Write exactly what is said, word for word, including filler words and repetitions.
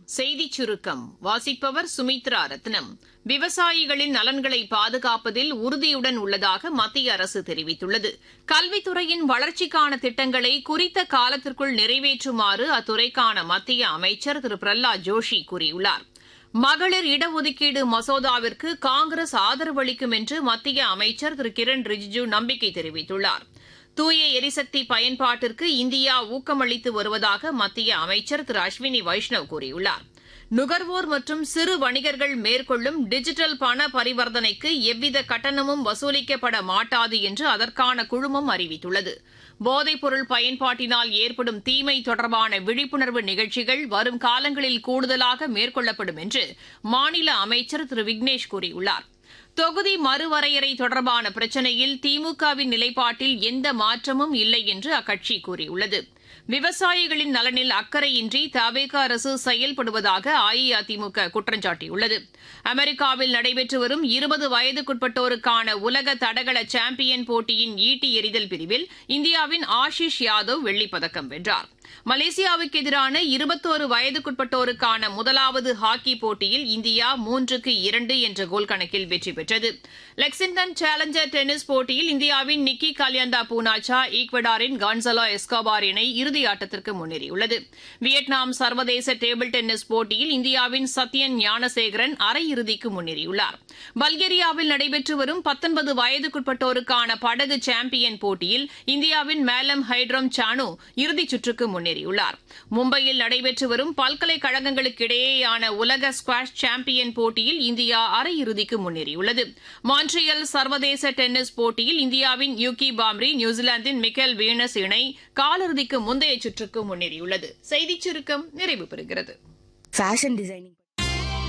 செய்திச் சுருக்கம் வாசிப்பவர் சுமித்ரா ரத்னம். விவசாயிகளின் நலன்களை பாதுகாப்பதில் உறுதியுடன் உள்ளதாக மத்திய அரசு தெரிவித்துள்ளது. கல்வித்துறையின் வளர்ச்சிக்கான திட்டங்களை குறித்த காலத்திற்குள் நிறைவேற்றுமாறு அத்துறைக்கான மத்திய அமைச்சர் திரு பிரஹ்லாத் ஜோஷி கூறியுள்ளார். மகளிர் இடஒதுக்கீடு மசோதாவிற்கு காங்கிரஸ் ஆதரவு அளிக்கும் என்று மத்திய அமைச்சர் திரு கிரண் ரிஜிஜூ நம்பிக்கை தெரிவித்துள்ளார். தூய எரிசக்தி பயன்பாட்டிற்கு இந்தியா ஊக்கமளித்து வருவதாக மத்திய அமைச்சர் திரு அஸ்வினி வைஷ்ணவ் கூறியுள்ளார். நுகர்வோர் மற்றும் சிறு வணிகர்கள் மேற்கொள்ளும் டிஜிட்டல் பண பரிவர்த்தனைக்கு எவ்வித கட்டணமும் வசூலிக்கப்பட மாட்டாது என்று அதற்கான குழுமம் அறிவித்துள்ளது. போதைப்பொருள் பயன்பாட்டினால் ஏற்படும் தீமை தொடர்பான விழிப்புணர்வு நிகழ்ச்சிகள் வரும் காலங்களில் கூடுதலாக மேற்கொள்ளப்படும் என்று மாநில அமைச்சர் திரு விக்னேஷ் கூறியுள்ளார். தொகுதி மறுவரையறை தொடர்பான பிரச்சினையில் திமுகவின் நிலைப்பாட்டில் எந்த மாற்றமும் இல்லை என்று அக்கட்சி கூறியுள்ளது. விவசாயிகளின் நலனில் அக்கறையின்றி தவேக அரசு செயல்படுவதாக அஇஅதிமுக குற்றம் சாட்டியுள்ளது. அமெரிக்காவில் நடைபெற்று வரும் இருபது வயதுக்குட்பட்டோருக்கான உலக தடகள சாம்பியன் போட்டியின் ஈட்டி எறிதல் பிரிவில் இந்தியாவின் ஆஷிஷ் யாதவ் வெள்ளிப்பதக்கம் வென்றார். மலேசியாவுக்கு எதிரான இருபத்தோரு வயதுக்குட்பட்டோருக்கான முதலாவது ஹாக்கி போட்டியில் இந்தியா மூன்றுக்கு இரண்டு என்ற கோல் கணக்கில் வெற்றி பெற்றது. லெக்சிங்டன் சேலஞ்சர் டென்னிஸ் போட்டியில் இந்தியாவின் நிக்கி காலியந்தா பூனாச்சா ஈக்வடாரின் கான்சலோ எஸ்கோபார் இணை இறுதி ஆட்டத்திற்கு முன்னேறியுள்ளது. வியட்நாம் சர்வதேச டேபிள் டென்னிஸ் போட்டியில் இந்தியாவின் சத்யன் ஞானசேகரன் அரையிறுதிக்கு முன்னேறியுள்ளார். பல்கேரியாவில் நடைபெற்று வரும் பத்தொன்பது வயதுக்குட்பட்டோருக்கான படகு சாம்பியன் போட்டியில் இந்தியாவின் மேலம் ஹைட்ரம் சானு இறுதிச் சுற்றுக்கு முன்னேறியுள்ளார். மும்பையில் நடைபெற்று வரும் பல்கலைக்கழகங்களுக்கு இடையேயான உலக ஸ்குவாஷ் சாம்பியன் போட்டியில் இந்தியா அரையிறுதிக்கு முன்னேறியுள்ளது. மான்ட்ரியல் சர்வதேச டென்னிஸ் போட்டியில் இந்தியாவின் யூகி பாம்ரி நியூசிலாந்தின் மிக்கேல் வீனஸ் இணை காலிறுதிக்கு முந்தைய சுற்றுக்கு முன்னேறியுள்ளது. செய்திச் சுருக்கம் நிறைவு பெறுகிறது. Fashion designing